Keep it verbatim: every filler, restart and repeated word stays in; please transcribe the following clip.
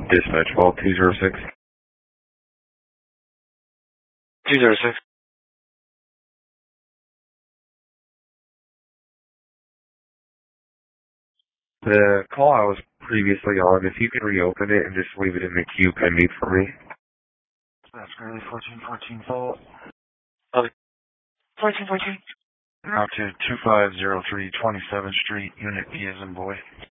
Dispatch call two zero six. two zero six. The call I was previously on, if you could reopen it and just leave it in the queue pending for me. That's early fourteen fourteen fault. Okay. fourteen fourteen. Out to two five zero three twenty-seventh Street, Unit E as in boy.